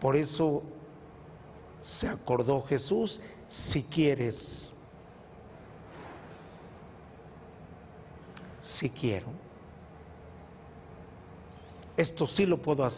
Por eso se acordó Jesús: si quieres, si quiero. Esto sí lo puedo hacer.